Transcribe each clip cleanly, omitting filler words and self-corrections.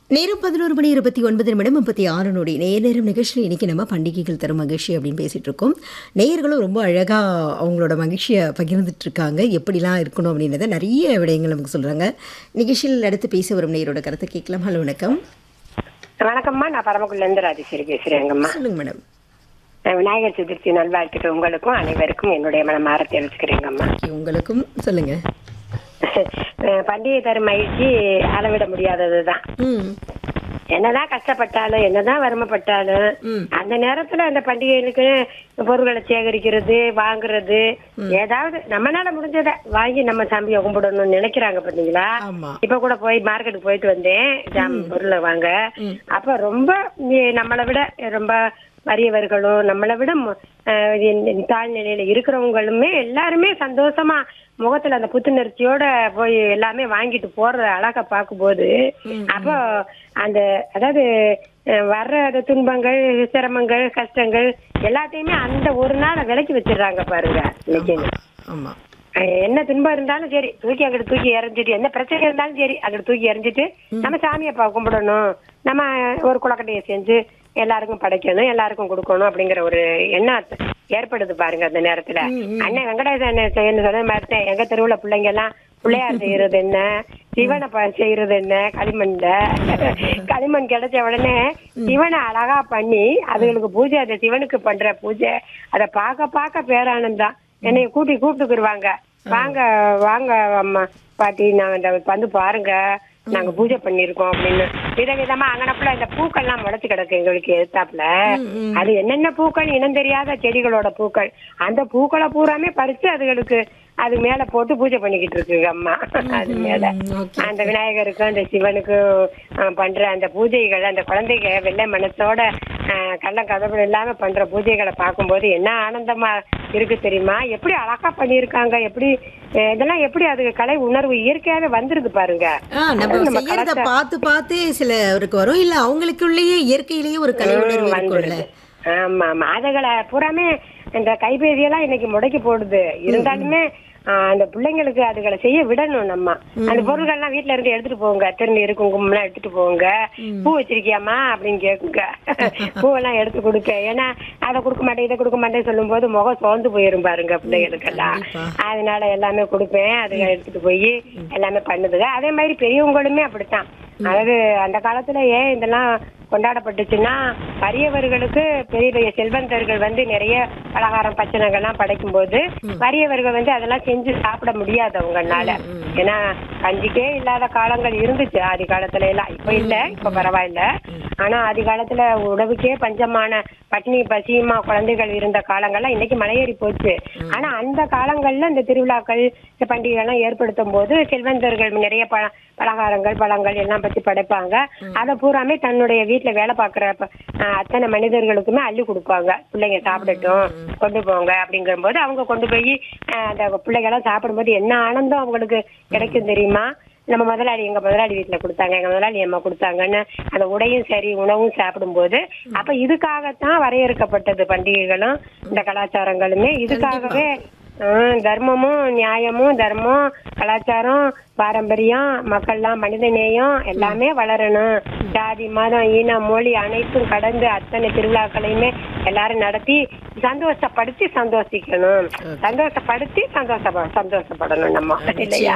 நேரம் 11:29 நொடி. நேரம் நிகழ்ச்சியில் இன்னைக்கு நம்ம பண்டிகைகள் தரும் மகிழ்ச்சி அப்படின்னு பேசிட்டு இருக்கோம். நேயர்களும் ரொம்ப அழகா அவங்களோட மகிழ்ச்சியை பகிர்ந்துட்டு இருக்காங்க. எப்படிலாம் இருக்கணும் அப்படின்றத நிறைய விடயங்கள் நமக்கு சொல்றாங்க. நிகழ்ச்சியில் அடுத்து பேச வரும் நேயரோட கருத்தை கேட்கலாம். ஹலோ, வணக்கம். வணக்கம்மா, நான் பரமக்குடில இருந்து ராஜேஸ்வரி பேசுறேங்கம்மா. சொல்லுங்க மேடம். விநாயகர் சதுர்த்தி நல்வாழ்த்துக்கள் உங்களுக்கும் அனைவருக்கும் என்னுடைய மனமார தெரிவிச்சுக்கிறேங்கம்மா. உங்களுக்கும் சொல்லுங்க. பண்டிகை தரும் மகிழ்ச்சி அளவிட முடியாததுதான். என்னதான் கஷ்டப்பட்டாலும் என்னதான் வறுமைப்பட்டாலும் அந்த நேரத்துல அந்த பண்டிகைகளுக்கு பொருட்களை சேகரிக்கிறது, வாங்குறது, ஏதாவது நம்மளால முடிஞ்சதை வாங்கி நம்ம சாமியை கும்பிடணும்னு நினைக்கிறாங்க பாத்தீங்களா. இப்ப கூட போய் மார்க்கெட்டுக்கு போயிட்டு வந்தேன் பொருளை வாங்க. அப்ப ரொம்ப நம்மளை விட ரொம்ப வறியவர்களும் நம்மளை விட தாழ்நிலையில இருக்கிறவங்களுமே எல்லாருமே சந்தோஷமா முகத்துல அந்த புத்துணர்ச்சியோட போய் எல்லாமே வாங்கிட்டு போற அழகா பார்க்கும்போது அப்போ அந்த அதாவது வர்ற துன்பங்கள், சிரமங்கள், கஷ்டங்கள் எல்லாத்தையுமே அந்த ஒரு நாளை விலக்கி வச்சிடுறாங்க பாருங்க. இன்னைக்கு என்ன துன்பம் இருந்தாலும் சரி தூக்கி அங்கிட்டு தூக்கி எறிஞ்சிட்டு, என்ன பிரச்சனை இருந்தாலும் சரி அங்கிட்டு தூக்கி எறிஞ்சிட்டு நம்ம சாமியை கும்பிடணும், நம்ம ஒரு குளக்கட்டையை செஞ்சு எல்லாருக்கும் படைக்கணும், எல்லாருக்கும் கொடுக்கணும் அப்படிங்கிற ஒரு எண்ணம் ஏற்படுது பாருங்க அந்த நேரத்துல. அண்ணன் வெங்கடேசன் என்ன சொன்ன மாதிரி எங்க தெருவுல பிள்ளைங்க எல்லாம் பிள்ளையார் செய்யறது என்ன, சிவனை செய்யறது என்ன, களிமண் கிடைச்ச உடனே சிவனை அழகா பண்ணி அதுகளுக்கு பூஜை, அந்த சிவனுக்கு பண்ற பூஜை அதை பார்க்க பேரானந்தம். என்னைய கூப்பிட்டுக்குருவாங்க, வாங்க வாங்க அம்மா பாட்டி, நாங்க வந்து பாருங்க நாங்க பூஜை பண்ணிருக்கோம் அப்படின்னு. விதவிதமா அங்கனப்புல இந்த பூக்கள் எல்லாம் முளைச்சு கிடக்கு எங்களுக்கு எதிர்த்தாப்புல. அது என்னென்ன பூக்கள், இனம் தெரியாத செடிகளோட பூக்கள். அந்த பூக்களை பூராமே பறிச்சு அதுகளுக்கு அது மேல போட்டு பூஜை பண்ணிக்கிட்டு இருக்குங்க அம்மா. அது மேல அந்த விநாயகருக்கும் அந்த சிவனுக்கும் பண்ற அந்த பூஜைகள், அந்த குழந்தைங்க வெள்ளை மனசோட கள்ளம் கதவு இல்லாம பண்ற பூஜைகளை பார்க்கும்போது என்ன ஆனந்தமா இருக்கு தெரியுமா. எப்படி அழகா பண்ணிருக்காங்க, எப்படி இதெல்லாம் எப்படி அது கலை உணர்வு இயற்கையாவே வந்துருது பாருங்க. பார்த்து சிலருக்கு வரும், இல்ல அவங்களுக்குள்ளேயே இயற்கையிலேயே ஒரு கலை உணர்வு வந்துருது. ஆமா ஆமா, அதுகளை பூராமே இந்த கைபேசியெல்லாம் இன்னைக்கு முடக்கி போடுது. இருந்தாலுமே அந்த பிள்ளைங்களுக்கு அதுகளை செய்ய விடணும். நம்ம அந்த பொருள்கள்லாம் வீட்டுல இருந்து எடுத்துட்டு போங்க, திருநீர் குங்குமம்லாம் எடுத்துட்டு போங்க, பூ வச்சிருக்கியாமா அப்படின்னு கேக்குங்க, பூவெல்லாம் எடுத்து கொடுக்க. ஏன்னா அதை கொடுக்க மாட்டேன் இதை கொடுக்க மாட்டேன்னு சொல்லும் போது முகம் சோர்ந்து போயிரும் பாருங்க பிள்ளைகளுக்கெல்லாம். அதனால எல்லாமே கொடுப்பேன், அதுங்க எடுத்துட்டு போய் எல்லாமே பண்ணுதுங்க. அதே மாதிரி பெரியவங்களுமே அப்படித்தான். அதாவது அந்த காலத்துல ஏன் இதெல்லாம் கொண்டாடப்பட்டுச்சுன்னா, வறியவர்களுக்கு பெரிய பெரிய செல்வந்தர்கள் வந்து நிறைய பலகாரம் பச்சனைகள்லாம் படைக்கும் போது வறியவர்கள் வந்து அதெல்லாம் செஞ்சு சாப்பிட முடியாது அவங்கனால. ஏன்னா கஞ்சிக்கே இல்லாத காலங்கள் இருந்துச்சு ஆதி காலத்துல எல்லாம். இப்ப இல்ல, இப்ப பரவாயில்ல. ஆனா ஆதி காலத்துல உணவுக்கே பஞ்சமான பட்டினி பசியுமா குழந்தைகள் இருந்த காலங்கள்லாம் இன்னைக்கு மலையேறி போச்சு. ஆனா அந்த காலங்கள்ல இந்த திருவிழாக்கள், இந்த பண்டிகை எல்லாம் ஏற்படுத்தும் போது செல்வந்தர்கள் நிறைய பலகாரங்கள் பழங்கள் எல்லாம் பத்தி படைப்பாங்க. அதை பூராமே தன்னுடைய வீட்டுல வேலை பாக்குற அத்தனை மனிதர்களுக்குமே அள்ளி கொடுப்பாங்க. பிள்ளைங்க சாப்பிடட்டும், கொண்டு போங்க அப்படிங்கிற போது அவங்க கொண்டு போய் அந்த பிள்ளைகள்லாம் சாப்பிடும்போது என்ன ஆனந்தம் அவங்களுக்கு கிடைக்கும் தெரியுமா. நம்ம முதலாளி எங்க முதலாளி வீட்டுல கொடுத்தாங்க, எங்க முதலாளி அம்மா கொடுத்தாங்கன்னு அந்த உடையும் சரி உணவும் சாப்பிடும்போது அப்ப இதுக்காகத்தான் வரையறுக்கப்பட்டது பண்டிகைகளும் இந்த கலாச்சாரங்களுமே. இதுக்காகவே தர்மமும் நியாயமும் தர்மம் கலாச்சாரம் பாரம்பரியம் மக்கள்லாம் மனிதநேயம் எல்லாமே வளரணும். ஜாதி மதம் இனம் மொழி அனைத்தும் கடந்து அத்தனை திருவிழாக்களையுமே எல்லாரும் நடத்தி சந்தோஷப்படுத்தி சந்தோஷிக்கணும், சந்தோஷப்படுத்தி சந்தோஷப்படணும் நம்ம இல்லையா.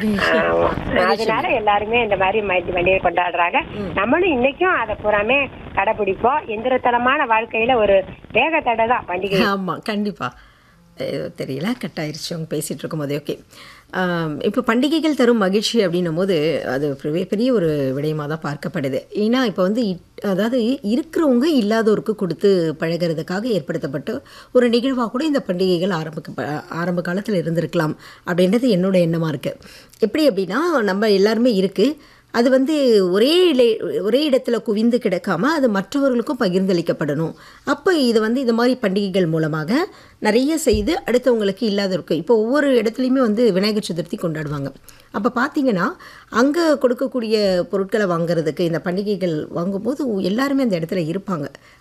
அதனால எல்லாருமே இந்த மாதிரி பண்டிகை கொண்டாடுறாங்க. நம்மளும் இன்னைக்கும் அதை பூராமே கடைபிடிப்போம். எந்திரத்தனமான வாழ்க்கையில ஒரு வேக தடை தான் பண்டிகை. ஆமா, கண்டிப்பா. தெரியல, கட் ஆயிடுச்சு அவங்க பேசிகிட்டு இருக்கும் போதே. ஓகே, இப்போ பண்டிகைகள் தரும் மகிழ்ச்சி அப்படின்னும் போது அது பெரிய ஒரு விடயமாக தான் பார்க்கப்படுது. ஏன்னா இப்போ வந்து அதாவது இருக்கிறவங்க இல்லாதோருக்கு கொடுத்து பழகிறதுக்காக ஏற்படுத்தப்பட்ட ஒரு நிகழ்வாக கூட இந்த பண்டிகைகள் ஆரம்ப காலத்தில் இருந்திருக்கலாம் அப்படின்றது என்னோட எண்ணமாக இருக்குது. எப்படி அப்படின்னா, நம்ம எல்லாருமே இருக்குது, அது வந்து ஒரே இடத்துல குவிந்து கிடக்காமல் அது மற்றவர்களுக்கும் பகிர்ந்தளிக்கப்படணும். அப்போ இது வந்து இது மாதிரி பண்டிகைகள் மூலமாக நிறைய செய்து அடுத்தவங்களுக்கு இல்லாதவருக்கு இப்போ ஒவ்வொரு இடத்துலையுமே வந்து விநாயகர் சதுர்த்தி கொண்டாடுவாங்க. அப்போ பார்த்தீங்கன்னா அங்கே கொடுக்கக்கூடிய பொருட்களை வாங்குறதுக்கு இந்த பண்டிகைகள் வாங்கும்போது எல்லாருமே அந்த இடத்துல இருப்பாங்க.